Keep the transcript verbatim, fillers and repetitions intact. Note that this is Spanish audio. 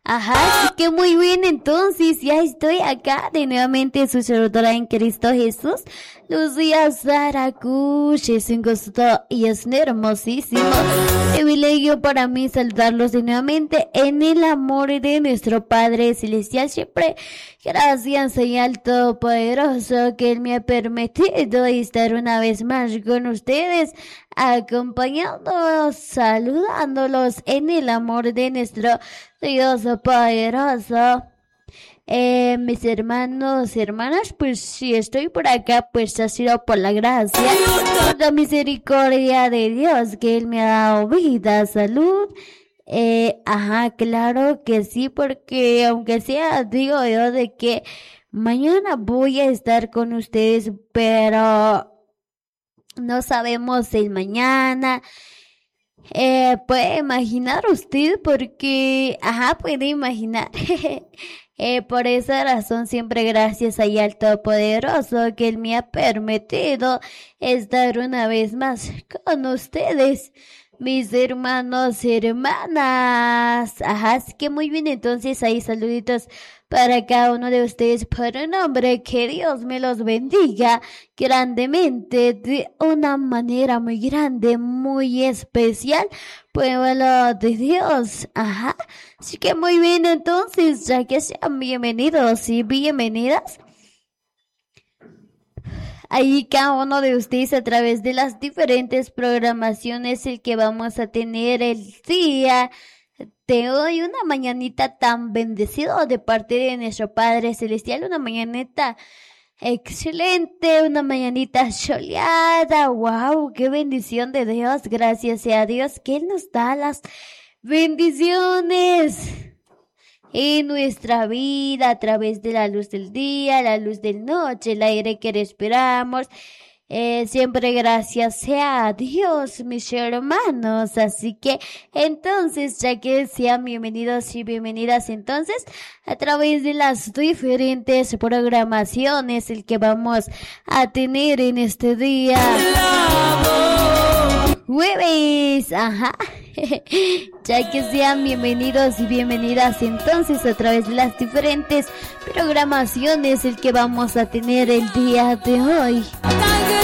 Ajá, así que muy bien, entonces ya estoy acá de nuevamente su servidora en Cristo Jesús, Lucía Saracush. Es un gusto y es un hermosísimo privilegio para mí saludarlos de nuevamente en el amor de nuestro Padre Celestial. Siempre gracias al Todopoderoso que Él me ha permitido estar una vez más con ustedes, acompañándolos, saludándolos en el amor de nuestro Dios poderoso. Eh, mis hermanos y hermanas, pues si estoy por acá, pues ha sido por la gracia, por la misericordia de Dios, que Él me ha dado vida, salud. Eh, ajá, claro que sí, porque aunque sea, digo yo, de que mañana voy a estar con ustedes, pero no sabemos el mañana. Eh, puede imaginar usted, porque, ajá, puede imaginar. eh, por esa razón, siempre gracias allá al Todopoderoso que Él me ha permitido estar una vez más con ustedes, mis hermanos y hermanas. Ajá, así que muy bien, entonces ahí saluditos para cada uno de ustedes por un nombre. Que Dios me los bendiga grandemente, de una manera muy grande, muy especial, pueblo de Dios. Ajá, así que muy bien, entonces ya que sean bienvenidos y bienvenidas ahí cada uno de ustedes a través de las diferentes programaciones el que vamos a tener el día de hoy, una mañanita tan bendecida de parte de nuestro Padre Celestial, una mañanita excelente, una mañanita soleada. Wow, qué bendición de Dios, gracias sea Dios que Él nos da las bendiciones en nuestra vida a través de la luz del día, la luz de noche, el aire que respiramos. Eh, siempre gracias sea a Dios, mis hermanos. Así que entonces, ya que sean bienvenidos y bienvenidas entonces a través de las diferentes programaciones el que vamos a tener en este día jueves, ajá. Ya que sean bienvenidos y bienvenidas entonces a través de las diferentes programaciones el que vamos a tener el día de hoy.